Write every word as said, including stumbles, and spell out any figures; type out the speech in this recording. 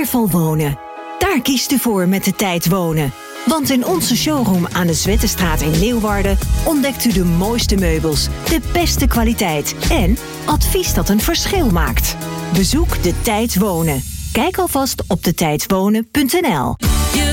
sfeervol wonen. Daar kiest u voor met De Tijd Wonen. Want in onze showroom aan de Zwettestraat in Leeuwarden ontdekt u de mooiste meubels, de beste kwaliteit en advies dat een verschil maakt. Bezoek De Tijd Wonen. Kijk alvast op de tijd wonen punt n l.